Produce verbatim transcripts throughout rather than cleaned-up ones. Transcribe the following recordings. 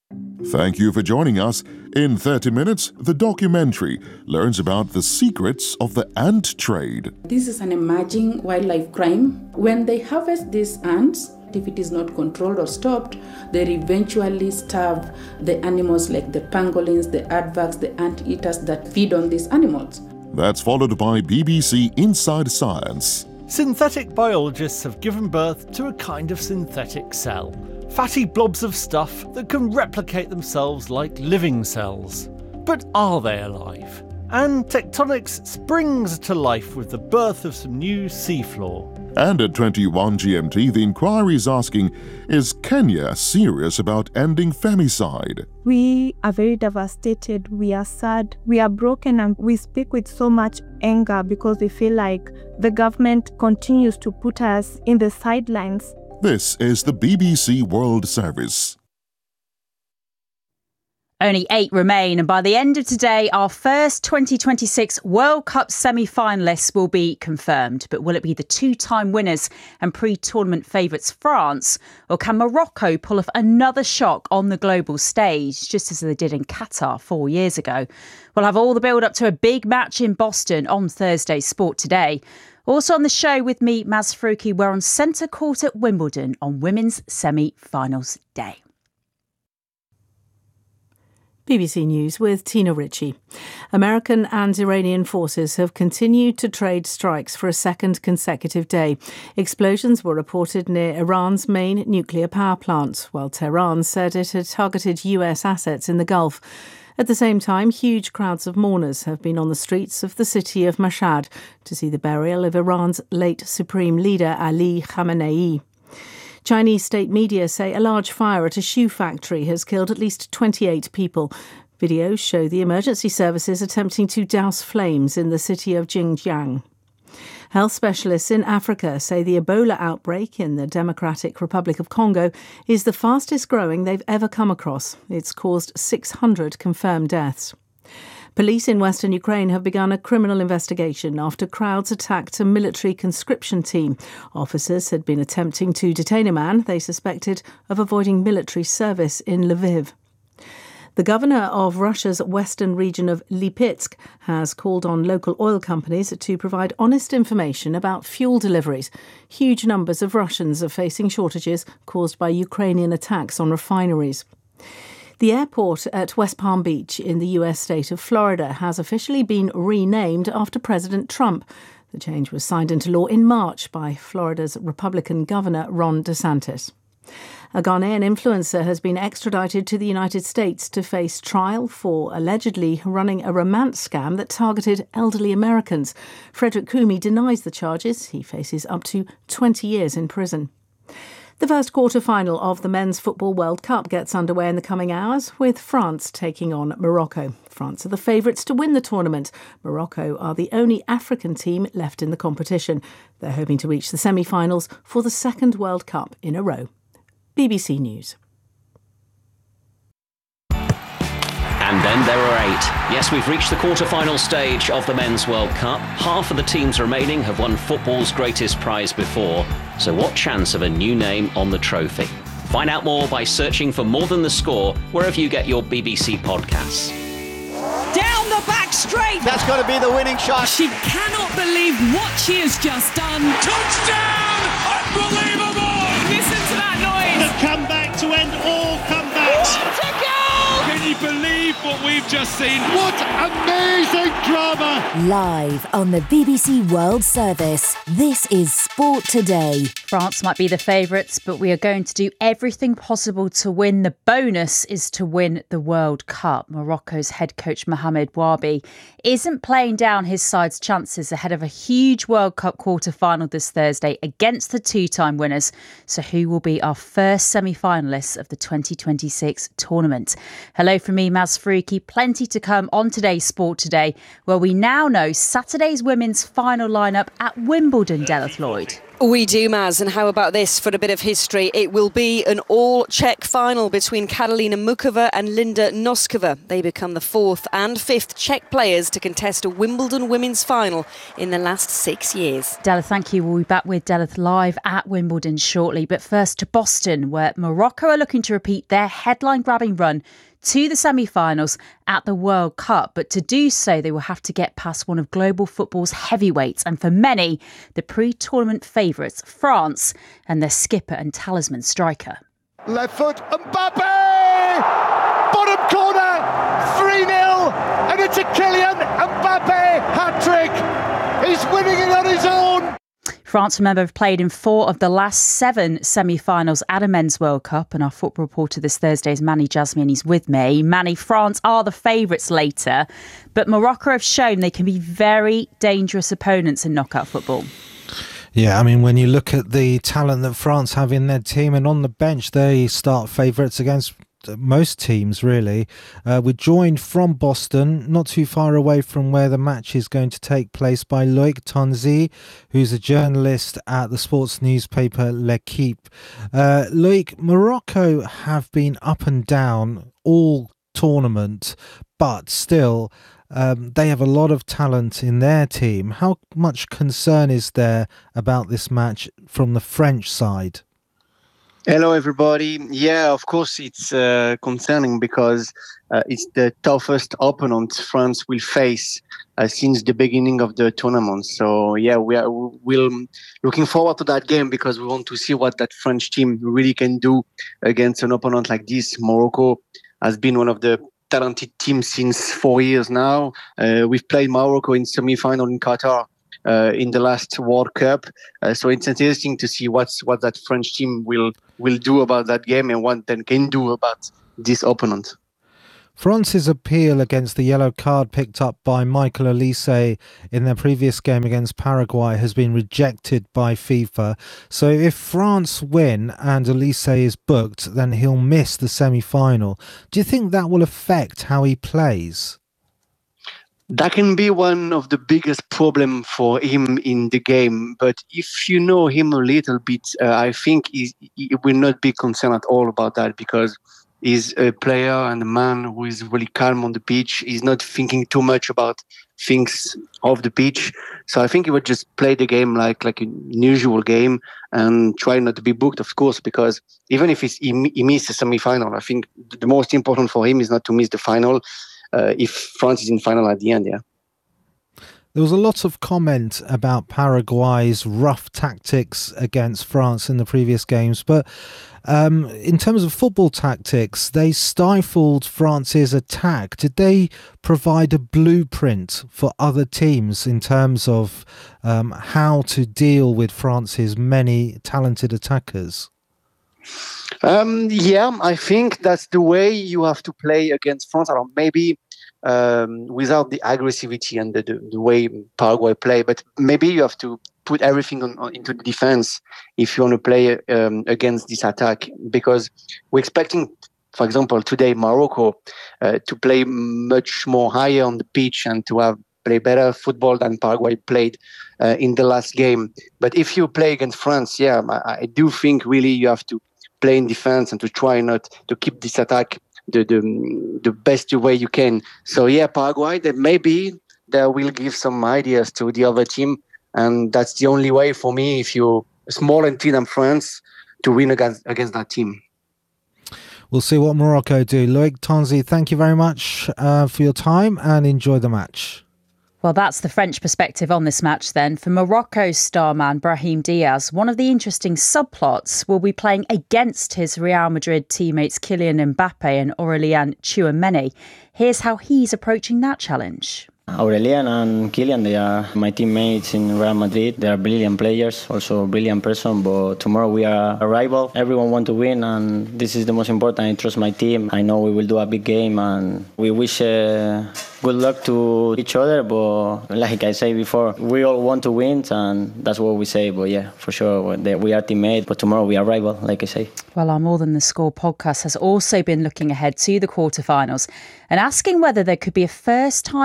Thank you for joining us. In thirty minutes, the documentary learns about the secrets of the ant trade. This is an emerging wildlife crime. When they harvest these ants, if it is not controlled or stopped, they eventually starve the animals like the pangolins, the aardvarks, the anteaters that feed on these animals. That's followed by B B C Inside Science. Synthetic biologists have given birth to a kind of synthetic cell. Fatty blobs of stuff that can replicate themselves like living cells. But are they alive? And tectonics springs to life with the birth of some new seafloor. And at twenty-one G M T, the inquiry is asking, is Kenya serious about ending femicide? We are very devastated, we are sad, we are broken, and we speak with so much anger because we feel like the government continues to put us in the sidelines. This is the B B C World Service. Only eight remain, and by the end of today, our first twenty twenty-six World Cup semi-finalists will be confirmed. But will it be the two-time winners and pre-tournament favourites France, or can Morocco pull off another shock on the global stage, just as they did in Qatar four years ago? We'll have all the build-up to a big match in Boston on Thursday's Sport Today. Also on the show with me, Maz Faruqi, we're on centre court at Wimbledon on Women's Semi-Finals Day. B B C News with Tina Ritchie. American and Iranian forces have continued to trade strikes for a second consecutive day. Explosions were reported near Iran's main nuclear power plant, while Tehran said it had targeted U S assets in the Gulf. At the same time, huge crowds of mourners have been on the streets of the city of Mashhad to see the burial of Iran's late supreme leader Ali Khamenei. Chinese state media say a large fire at a shoe factory has killed at least twenty-eight people. Videos show the emergency services attempting to douse flames in the city of Xinjiang. Health specialists in Africa say the Ebola outbreak in the Democratic Republic of Congo is the fastest growing they've ever come across. It's caused six hundred confirmed deaths. Police in western Ukraine have begun a criminal investigation after crowds attacked a military conscription team. Officers had been attempting to detain a man they suspected of avoiding military service in Lviv. The governor of Russia's western region of Lipetsk has called on local oil companies to provide honest information about fuel deliveries. Huge numbers of Russians are facing shortages caused by Ukrainian attacks on refineries. The airport at West Palm Beach in the U S state of Florida has officially been renamed after President Trump. The change was signed into law in March by Florida's Republican Governor Ron DeSantis. A Ghanaian influencer has been extradited to the United States to face trial for allegedly running a romance scam that targeted elderly Americans. Frederick Kumi denies the charges. He faces up to twenty years in prison. The first quarter-final of the Men's Football World Cup gets underway in the coming hours, with France taking on Morocco. France are the favourites to win the tournament. Morocco are the only African team left in the competition. They're hoping to reach the semi-finals for the second World Cup in a row. B B C News. And then there are eight. Yes, we've reached the quarter-final stage of the Men's World Cup. Half of the teams remaining have won football's greatest prize before. So what chance of a new name on the trophy? Find out more by searching for More Than the Score wherever you get your B B C podcasts. Down the back straight. That's got to be the winning shot. She cannot believe what she has just done. Touchdown! Unbelievable! Listen to that noise. The comeback to end all comebacks. What a goal! Can you believe what we've just seen? What amazing drama! Live on the B B C World Service, this is Sport Today. France might be the favourites, but we are going to do everything possible to win. The bonus is to win the World Cup. Morocco's head coach Mohamed Wabi isn't playing down his side's chances ahead of a huge World Cup quarter-final this Thursday against the two-time winners. So who will be our first semi-finalists of the twenty twenty-six tournament? Hello from me, Maz Faruqi. Plenty to come on today's Sport Today, where we now know Saturday's women's final lineup at Wimbledon, Della Floyd. We do, Maz, and how about this for a bit of history? It will be an all-Czech final between Karolina Mukova and Linda Noskova. They become the fourth and fifth Czech players to contest a Wimbledon women's final in the last six years. Della, thank you. We'll be back with Della live at Wimbledon shortly. But first to Boston, where Morocco are looking to repeat their headline-grabbing run to the semi-finals at the World Cup. But to do so, they will have to get past one of global football's heavyweights, and for many, the pre-tournament favourites, France, and their skipper and talisman striker. Left foot, Mbappe! Bottom corner, three nil, and it's a Kylian Mbappe hat-trick! He's winning it on his own! France, remember, have played in four of the last seven semi-finals at a Men's World Cup, and our football reporter this Thursday is Manny Jasmine. He's with me. Manny, France are the favourites later, but Morocco have shown they can be very dangerous opponents in knockout football. Yeah, I mean, when you look at the talent that France have in their team and on the bench, they start favourites against most teams, really. Uh, we're joined from Boston, not too far away from where the match is going to take place, by Loic Tanzi, who's a journalist at the sports newspaper L'Equipe. Uh, Loic, Morocco have been up and down all tournament, but still um, they have a lot of talent in their team. How much concern is there about this match from the French side? Hello, everybody. Yeah, of course, it's uh, concerning because uh, it's the toughest opponent France will face uh, since the beginning of the tournament. So, yeah, we are we'll looking forward to that game because we want to see what that French team really can do against an opponent like this. Morocco has been one of the talented teams since four years now. Uh, we've played Morocco in semi-final in Qatar Uh, in the last World Cup, uh, so it's interesting to see what's what that French team will will do about that game and what they can do about this opponent. France's appeal against the yellow card picked up by Michael Olise in their previous game against Paraguay has been rejected by FIFA. So if France win and Olise is booked, then he'll miss the semi-final. Do you think that will affect how he plays? That can be one of the biggest problems for him in the game. But if you know him a little bit, uh, I think he, he will not be concerned at all about that because he's a player and a man who is really calm on the pitch. He's not thinking too much about things off the pitch. So I think he would just play the game like, like an usual game and try not to be booked, of course, because even if he's, he, he misses the semi-final, I think the most important for him is not to miss the final. Uh, if France is in final at the end, yeah. There was a lot of comment about Paraguay's rough tactics against France in the previous games, but um, in terms of football tactics, they stifled France's attack. Did they provide a blueprint for other teams in terms of um, how to deal with France's many talented attackers? Um, yeah, I think that's the way you have to play against France. I don't know, maybe um, without the aggressivity and the, the, the way Paraguay play, but maybe you have to put everything on, on, into the defense if you want to play um, against this attack. Because we're expecting, for example, today Morocco uh, to play much more higher on the pitch and to have play better football than Paraguay played uh, in the last game. But if you play against France, yeah, I, I do think really you have to play in defense and to try not to keep this attack the the, the best way you can. So yeah, Paraguay, that maybe they will give some ideas to the other team, and that's the only way for me, if you're a smaller team than France, to win against against that team. We'll see what Morocco do. Loic Tanzi, thank you very much uh, for your time and enjoy the match. Well, that's the French perspective on this match then. For Morocco's starman Brahim Diaz, one of the interesting subplots will be playing against his Real Madrid teammates Kylian Mbappe and Aurélien Tchouameni. Here's how he's approaching that challenge. Aurélien and Kylian, they are my teammates in Real Madrid. They are brilliant players, also a brilliant person, but tomorrow we are a rival. Everyone wants to win, and this is the most important. I trust my team. I know we will do a big game, and we wish uh, good luck to each other, but like I said before, we all want to win, and that's what we say. But yeah, for sure, we are teammates, but tomorrow we are rival, like I say. Well, our More Than the Score podcast has also been looking ahead to the quarterfinals and asking whether there could be a first-time winner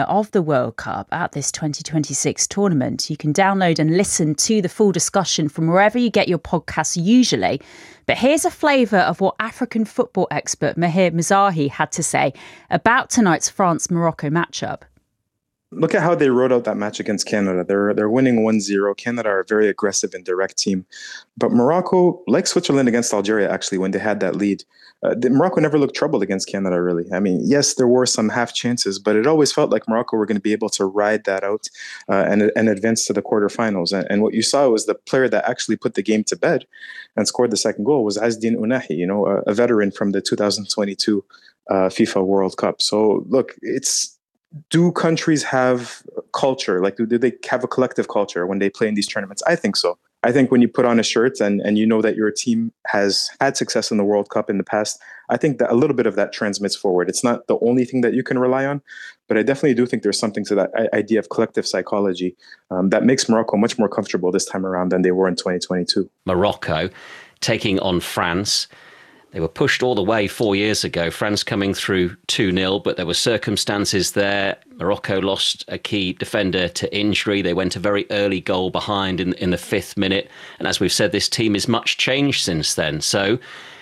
of the World Cup at this twenty twenty-six tournament. You can download and listen to the full discussion from wherever you get your podcasts usually. But here's a flavour of what African football expert Mahir Mizahi had to say about tonight's France-Morocco matchup. Look at how they wrote out that match against Canada. They're they're winning one zero. Canada are a very aggressive and direct team. But Morocco, like Switzerland against Algeria, actually, when they had that lead, uh, the, Morocco never looked troubled against Canada, really. I mean, yes, there were some half chances, but it always felt like Morocco were going to be able to ride that out uh, and, and advance to the quarterfinals. And, and what you saw was the player that actually put the game to bed and scored the second goal was Azzedine Ounahi, you know, a, a veteran from the two thousand twenty-two uh, FIFA World Cup. So, look, it's... Do countries have culture? Like, do, do they have a collective culture when they play in these tournaments? I think so. I think when you put on a shirt and, and you know that your team has had success in the World Cup in the past, I think that a little bit of that transmits forward. It's not the only thing that you can rely on, but I definitely do think there's something to that idea of collective psychology um, that makes Morocco much more comfortable this time around than they were in twenty twenty-two. Morocco taking on France. They were pushed all the way four years ago, France coming through two nil, but there were circumstances there. Morocco lost a key defender to injury. They went a very early goal behind in, in the fifth minute. And as we've said, this team is much changed since then. So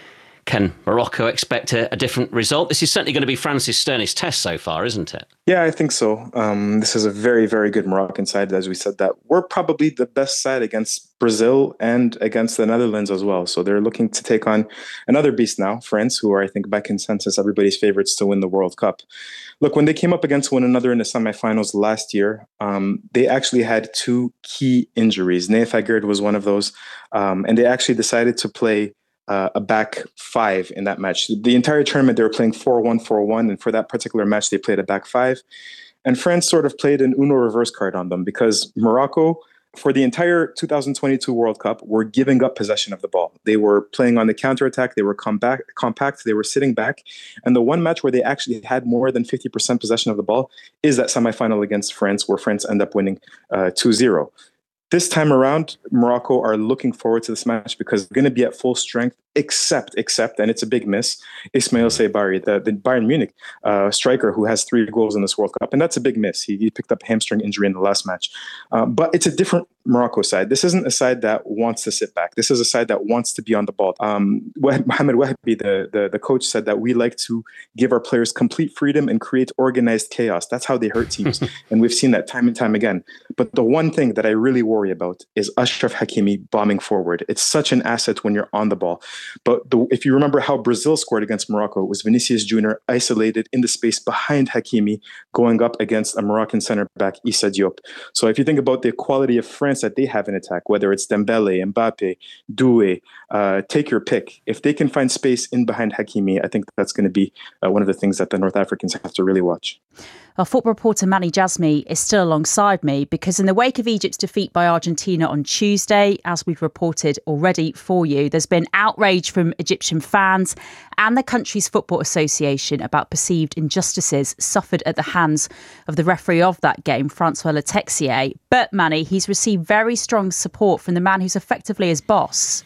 can Morocco expect a, a different result? This is certainly going to be France's sternest test so far, isn't it? Yeah, I think so. Um, this is a very, very good Moroccan side. As we said, that we're probably the best side against Brazil and against the Netherlands as well. So they're looking to take on another beast now, France, who are, I think, by consensus, everybody's favorites to win the World Cup. Look, when they came up against one another in the semifinals last year, um, they actually had two key injuries. Nayef Aguerd was one of those, um, and they actually decided to play Uh, a back five in that match. The entire tournament, they were playing four one four one, and for that particular match, they played a back five. And France sort of played an Uno reverse card on them because Morocco, for the entire two thousand twenty-two World Cup, were giving up possession of the ball. They were playing on the counterattack, they were compact, compact, they were sitting back. And the one match where they actually had more than fifty percent possession of the ball is that semifinal against France, where France end up winning uh, two zero. This time around, Morocco are looking forward to this match because they're going to be at full strength, except, except, and it's a big miss, Ismail Saibari, the, the Bayern Munich uh, striker who has three goals in this World Cup. And that's a big miss. He, he picked up a hamstring injury in the last match. Uh, but it's a different Morocco side. This isn't a side that wants to sit back. This is a side that wants to be on the ball. Um, Mohamed Wahbi, the, the, the coach, said that we like to give our players complete freedom and create organized chaos. That's how they hurt teams. And we've seen that time and time again. But the one thing that I really worry about is Achraf Hakimi bombing forward. It's such an asset when you're on the ball. But the, if you remember how Brazil scored against Morocco, it was Vinicius Junior isolated in the space behind Hakimi going up against a Moroccan center back, Issa Diop. So if you think about the quality of France that they have in attack, whether it's Dembele, Mbappe, Doué, uh, take your pick. If they can find space in behind Hakimi, I think that's going to be uh, one of the things that the North Africans have to really watch. Our football reporter Mani Jasmi is still alongside me because in the wake of Egypt's defeat by Argentina on Tuesday, as we've reported already for you, there's been outrage from Egyptian fans and the country's football association about perceived injustices suffered at the hands of the referee of that game, Francois Letexier. But Mani, he's received very strong support from the man who's effectively his boss.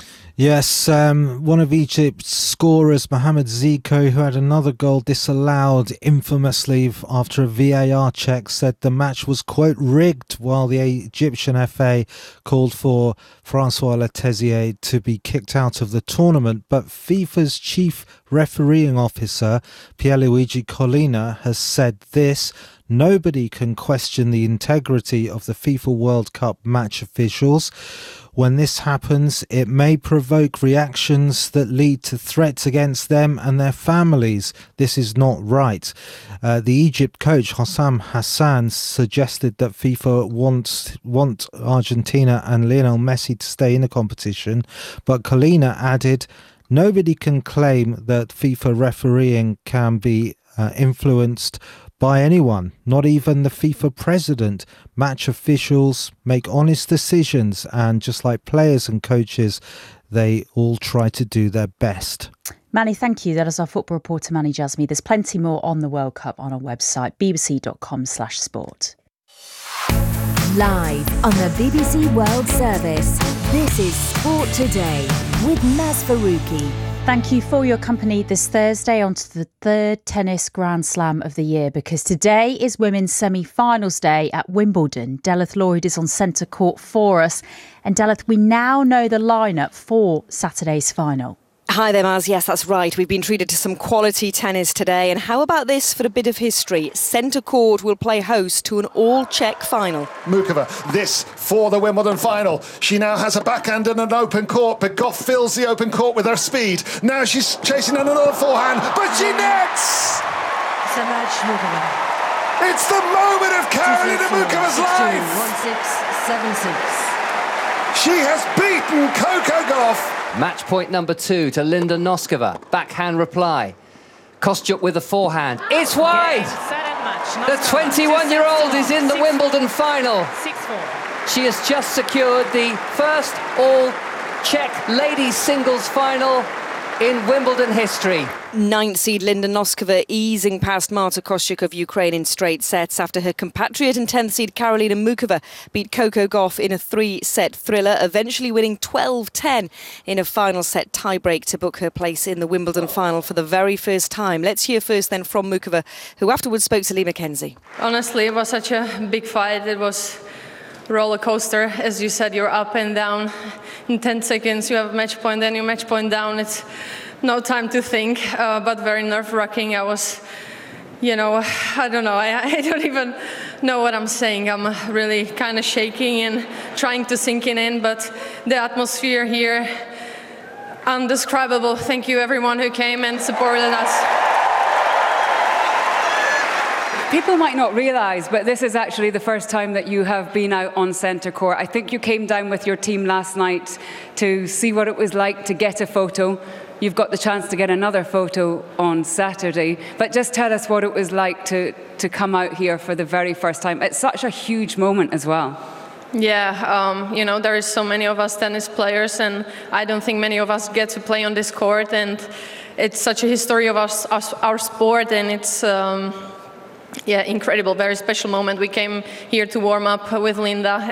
Yes, um, one of Egypt's scorers, Mohamed Zico, who had another goal disallowed infamously after a V A R check, said the match was, quote, rigged, while the Egyptian F A called for Francois Letexier to be kicked out of the tournament. But FIFA's chief refereeing officer, Pierluigi Collina, has said this: nobody can question the integrity of the FIFA World Cup match officials. When this happens, it may provoke reactions that lead to threats against them and their families. This is not right. Uh, the Egypt coach, Hossam Hassan, suggested that FIFA wants want Argentina and Lionel Messi to stay in the competition, but Collina added, nobody can claim that FIFA refereeing can be uh, influenced by anyone, not even the FIFA president. Match officials make honest decisions, and just like players and coaches, they all try to do their best. Mani, thank you. That is our football reporter, Mani Jasmi. There's plenty more on the World Cup on our website, bbc.com slash sport. Live on the B B C World Service, this is Sport Today with Naz Faruqi. Thank you for your company this Thursday on to the third tennis Grand Slam of the year, because today is women's semi-finals day at Wimbledon. Delith Lloyd is on centre court for us. And Delith, we now know the lineup for Saturday's final. Hi there, Maz. Yes, that's right. We've been treated to some quality tennis today. And how about this for a bit of history? Centre court will play host to an all-Czech final. Mukova, this for the Wimbledon final. She now has a backhand and an open court, but Goff fills the open court with her speed. Now she's chasing another forehand, but she nets! It's the moment of Karolina Mukova's life! one six, seven six. She has beaten Coco Gauff. Match point number two to Linda Noskova. Backhand reply. Kostyuk with a forehand. It's wide! The twenty-one-year-old is in the Wimbledon final. She has just secured the first all-Czech ladies singles final in Wimbledon history. Ninth seed Linda Noskova easing past Marta Kostyuk of Ukraine in straight sets after her compatriot and tenth seed Karolina Mukova beat Coco Gauff in a three-set thriller, eventually winning twelve ten in a final set tiebreak to book her place in the Wimbledon final for the very first time. Let's hear first then from Mukova, who afterwards spoke to Lee McKenzie. Honestly, it was such a big fight. It was a roller coaster. As you said, you're up and down. In ten seconds you have a match point, then you match point down. It's no time to think, uh, but very nerve-wracking. I was, you know, I don't know, I, I don't even know what I'm saying. I'm really kind of shaking and trying to sink it in, but the atmosphere here, undescribable. Thank you everyone who came and supported us. People might not realise, but this is actually the first time that you have been out on centre court. I think you came down with your team last night to see what it was like to get a photo. You've got the chance to get another photo on Saturday. But just tell us what it was like to, to come out here for the very first time. It's such a huge moment as well. Yeah, um, you know, there is so many of us tennis players, and I don't think many of us get to play on this court. And it's such a history of our, our, our sport, and it's... Um, Yeah, incredible, very special moment. We came here to warm up with Linda,